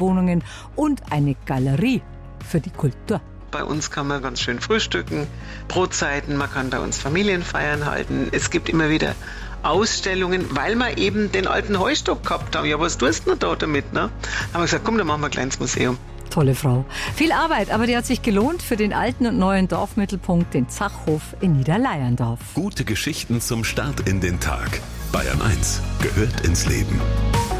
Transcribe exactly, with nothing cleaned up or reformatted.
Ferienwohnungen und eine Galerie für die Kultur. Bei uns kann man ganz schön frühstücken, Brotzeiten, man kann bei uns Familienfeiern halten. Es gibt immer wieder Ausstellungen, weil wir eben den alten Heustock gehabt haben. Ja, was tust du denn da damit? Ne? Dann haben wir gesagt, komm, dann machen wir ein kleines Museum. Tolle Frau. Viel Arbeit, aber die hat sich gelohnt für den alten und neuen Dorfmittelpunkt, den Zachhof in Niederleyerndorf. Gute Geschichten zum Start in den Tag. Bayern eins gehört ins Leben.